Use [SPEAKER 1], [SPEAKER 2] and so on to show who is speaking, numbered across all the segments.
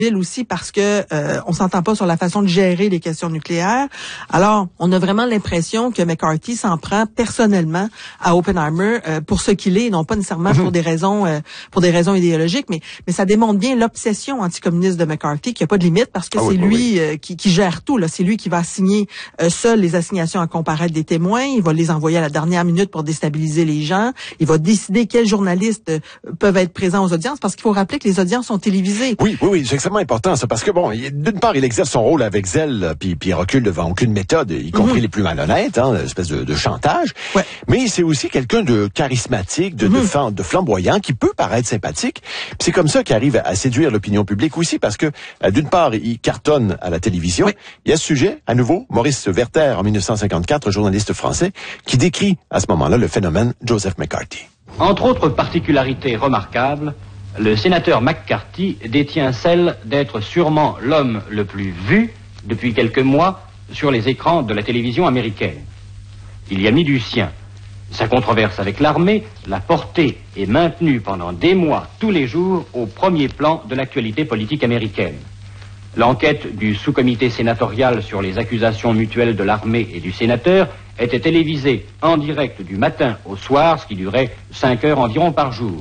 [SPEAKER 1] aussi parce que on s'entend pas sur la façon de gérer les questions nucléaires. Alors, on a vraiment l'impression que McCarthy s'en prend personnellement à Oppenheimer pour ce qu'il est, non pas nécessairement pour des raisons idéologiques, mais ça démontre bien l'obsession anticommuniste de McCarthy qui a pas de limite parce que c'est lui qui gère tout là, c'est lui qui va assigner seul les assignations à comparaître des témoins, il va les envoyer à la dernière minute pour déstabiliser les gens, il va décider quels journalistes peuvent être présents aux audiences parce qu'il faut rappeler que les audiences sont télévisées.
[SPEAKER 2] Oui, c'est extrêmement important ça parce que bon, d'une part, il exerce son rôle avec zèle puis il recule devant aucune méthode, y compris les plus malhonnêtes, une espèce de chantage. Ouais. Mais c'est aussi quelqu'un de charismatique, de flamboyant qui peut paraître sympathique. Puis c'est comme ça qu'il arrive à séduire l'opinion publique aussi parce que d'une part, il cartonne à la télévision. Oui. Il y a ce sujet, à nouveau, Maurice Werther en 1954, journaliste français, qui décrit à ce moment-là le phénomène Joseph McCarthy.
[SPEAKER 3] Entre autres particularités remarquables, le sénateur McCarthy détient celle d'être sûrement l'homme le plus vu depuis quelques mois sur les écrans de la télévision américaine. Il y a mis du sien. Sa controverse avec l'armée l'a porté et maintenu pendant des mois, tous les jours, au premier plan de l'actualité politique américaine. L'enquête du sous-comité sénatorial sur les accusations mutuelles de l'armée et du sénateur était télévisée en direct du matin au soir, ce qui durait 5 heures environ par jour.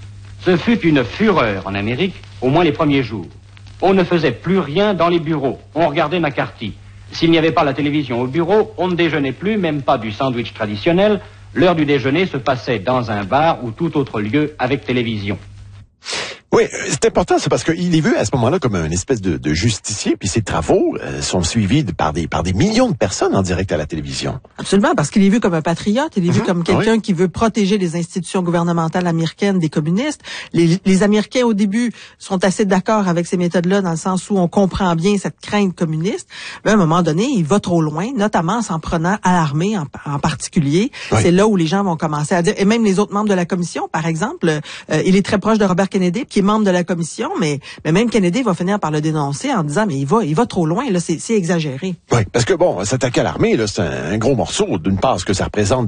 [SPEAKER 3] Ce fut une fureur en Amérique, au moins les premiers jours. On ne faisait plus rien dans les bureaux. On regardait McCarthy. S'il n'y avait pas la télévision au bureau, on ne déjeunait plus, même pas du sandwich traditionnel. L'heure du déjeuner se passait dans un bar ou tout autre lieu avec télévision.
[SPEAKER 2] Oui, c'est important, c'est parce qu'il est vu à ce moment-là comme une espèce de justicier, puis ses travaux sont suivis par des millions de personnes en direct à la télévision.
[SPEAKER 1] Absolument, parce qu'il est vu comme un patriote, il est vu comme quelqu'un qui veut protéger les institutions gouvernementales américaines des communistes. Les Américains, au début, sont assez d'accord avec ces méthodes-là, dans le sens où on comprend bien cette crainte communiste. Mais à un moment donné, il va trop loin, notamment en s'en prenant à l'armée en particulier. Oui. C'est là où les gens vont commencer à dire, et même les autres membres de la commission, par exemple, il est très proche de Robert Kennedy, qui est membre de la commission, mais même Kennedy va finir par le dénoncer en disant mais il va trop loin, là, c'est exagéré.
[SPEAKER 2] Oui, parce que bon, s'attaquer à l'armée, là, c'est un gros morceau, d'une part ce que ça représente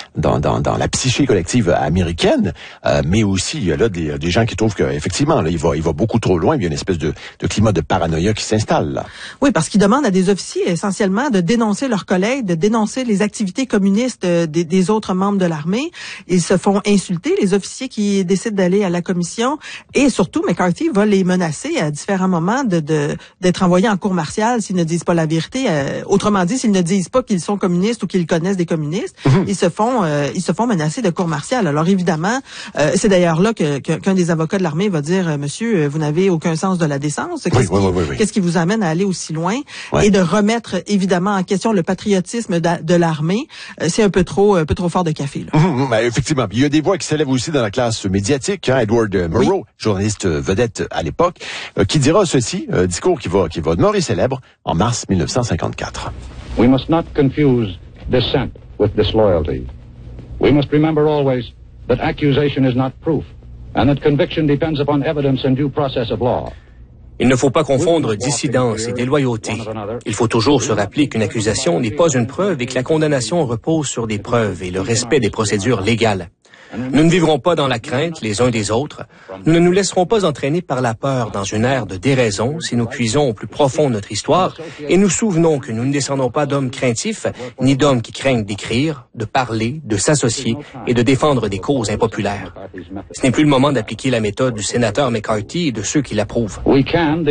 [SPEAKER 2] dans la psyché collective américaine, mais aussi il y a là des gens qui trouvent qu'effectivement là, il va beaucoup trop loin, il y a une espèce de climat de paranoïa qui s'installe là.
[SPEAKER 1] Oui, parce qu'ils demandent à des officiers essentiellement de dénoncer leurs collègues, de dénoncer les activités communistes des autres membres de l'armée. Ils se font insulter, les officiers qui décident d'aller à la commission. Et surtout, McCarthy va les menacer à différents moments d'être envoyés en cour martiale s'ils ne disent pas la vérité. Autrement dit, s'ils ne disent pas qu'ils sont communistes ou qu'ils connaissent des communistes, ils se font menacer de cour martiale. Alors évidemment, c'est d'ailleurs là qu'un des avocats de l'armée va dire, monsieur, vous n'avez aucun sens de la décence. Qu'est-ce qui vous amène à aller aussi loin? Oui. Et de remettre évidemment en question le patriotisme de l'armée, c'est un peu trop fort de café. Là.
[SPEAKER 2] Ben, effectivement. Il y a des voix qui s'élèvent aussi dans la classe médiatique. Edward Murrow, journaliste vedette à l'époque, qui dira ceci, discours qui va demeurer célèbre en mars 1954.
[SPEAKER 4] We must not confuse dissent with disloyalty. We must remember always that accusation is not proof, and that conviction depends upon evidence and due process of law.
[SPEAKER 5] Il ne faut pas confondre dissidence et déloyauté. Il faut toujours se rappeler qu'une accusation n'est pas une preuve et que la condamnation repose sur des preuves et le respect des procédures légales. Nous ne vivrons pas dans la crainte les uns des autres. Nous ne nous laisserons pas entraîner par la peur dans une ère de déraison si nous puisons au plus profond de notre histoire et nous souvenons que nous ne descendons pas d'hommes craintifs ni d'hommes qui craignent d'écrire, de parler, de s'associer et de défendre des causes impopulaires. Ce n'est plus le moment d'appliquer la méthode du sénateur McCarthy et de ceux qui l'approuvent. Nous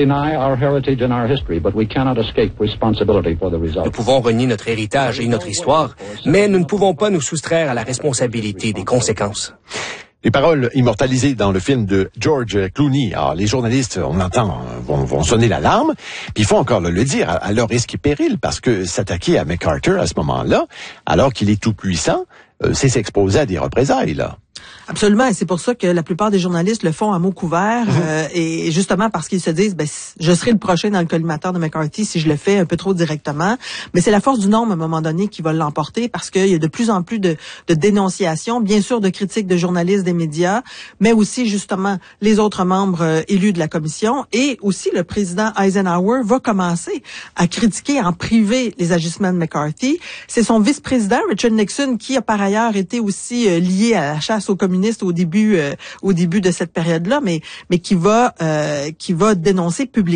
[SPEAKER 5] pouvons renier notre héritage et notre histoire, mais nous ne pouvons pas nous soustraire à la responsabilité des conséquences.
[SPEAKER 2] Les paroles immortalisées dans le film de George Clooney. Alors, les journalistes, on l'entend, vont sonner l'alarme, puis il faut encore le dire, à leur risque et péril, parce que s'attaquer à MacArthur à ce moment-là, alors qu'il est tout puissant, c'est s'exposer à des représailles, là.
[SPEAKER 1] Absolument, et c'est pour ça que la plupart des journalistes le font à mots couverts, et justement parce qu'ils se disent, je serai le prochain dans le collimateur de McCarthy si je le fais un peu trop directement. Mais c'est la force du nombre à un moment donné qui va l'emporter, parce qu'il y a de plus en plus de dénonciations, bien sûr de critiques de journalistes des médias, mais aussi justement les autres membres élus de la commission, et aussi le président Eisenhower va commencer à critiquer en privé les agissements de McCarthy. C'est son vice-président Richard Nixon qui a par ailleurs été aussi lié à la chasse aux communistes au début de cette période-là, mais qui va dénoncer publiquement